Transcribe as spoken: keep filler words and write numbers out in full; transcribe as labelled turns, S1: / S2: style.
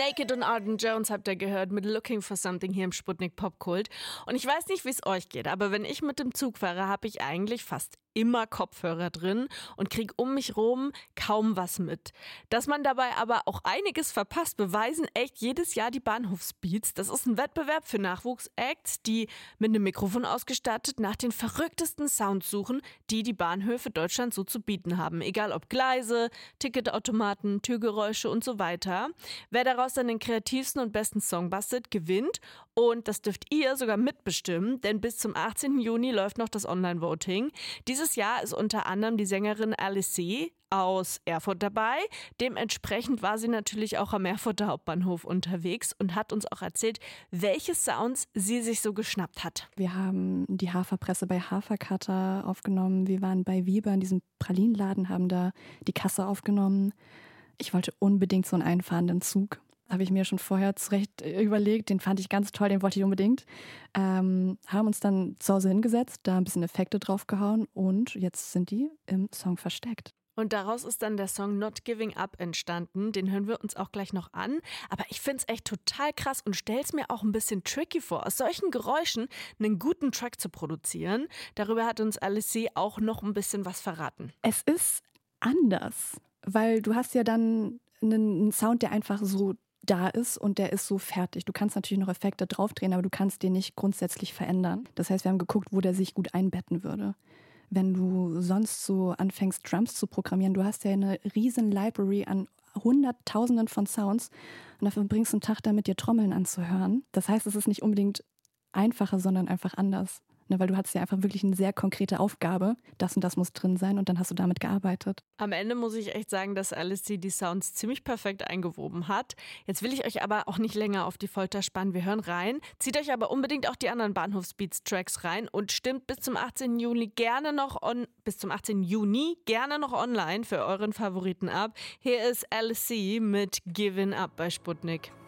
S1: Naked und Arden Jones habt ihr gehört mit Looking for Something hier im Sputnik Popkult. Und ich weiß nicht, wie es euch geht, aber wenn ich mit dem Zug fahre, habe ich eigentlich fast immer Kopfhörer drin und kriege um mich rum kaum was mit. Dass man dabei aber auch einiges verpasst, beweisen echt jedes Jahr die Bahnhofsbeats. Das ist ein Wettbewerb für Nachwuchsacts, die mit einem Mikrofon ausgestattet nach den verrücktesten Sounds suchen, die die Bahnhöfe Deutschlands so zu bieten haben. Egal ob Gleise, Ticketautomaten, Türgeräusche und so weiter. Wer daraus dann den kreativsten und besten Song bastelt, gewinnt. Und das dürft ihr sogar mitbestimmen, denn bis zum achtzehnten Juni läuft noch das Online-Voting. Dieses Jahr ist unter anderem die Sängerin Alice C. aus Erfurt dabei. Dementsprechend war sie natürlich auch am Erfurter Hauptbahnhof unterwegs und hat uns auch erzählt, welche Sounds sie sich so geschnappt hat.
S2: Wir haben die Haferpresse bei Hafercutter aufgenommen. Wir waren bei Weber in diesem Pralinenladen, haben da die Kasse aufgenommen. Ich wollte unbedingt so einen einfahrenden Zug. Habe ich mir schon vorher zurecht überlegt. Den fand ich ganz toll, den wollte ich unbedingt. Ähm, haben uns dann zu Hause hingesetzt, da ein bisschen Effekte draufgehauen und jetzt sind die im Song versteckt.
S1: Und daraus ist dann der Song Not Giving Up entstanden. Den hören wir uns auch gleich noch an. Aber ich finde es echt total krass und stell's mir auch ein bisschen tricky vor, aus solchen Geräuschen einen guten Track zu produzieren. Darüber hat uns Alice C. auch noch ein bisschen was verraten.
S2: Es ist anders, weil du hast ja dann einen Sound, der einfach so da ist und der ist so fertig. Du kannst natürlich noch Effekte draufdrehen, aber du kannst den nicht grundsätzlich verändern. Das heißt, wir haben geguckt, wo der sich gut einbetten würde. Wenn du sonst so anfängst, Drums zu programmieren, du hast ja eine riesen Library an Hunderttausenden von Sounds und dafür bringst du einen Tag damit, dir Trommeln anzuhören. Das heißt, es ist nicht unbedingt einfacher, sondern einfach anders. Ne, weil du hattest ja einfach wirklich eine sehr konkrete Aufgabe. Das und das muss drin sein und dann hast du damit gearbeitet.
S1: Am Ende muss ich echt sagen, dass Alice C. die Sounds ziemlich perfekt eingewoben hat. Jetzt will ich euch aber auch nicht länger auf die Folter spannen. Wir hören rein. Zieht euch aber unbedingt auch die anderen Bahnhofsbeats-Tracks rein und stimmt bis zum achtzehnten Juni gerne noch on, bis zum achtzehnten Juni gerne noch online für euren Favoriten ab. Hier ist Alice C. mit Giving Up bei Sputnik.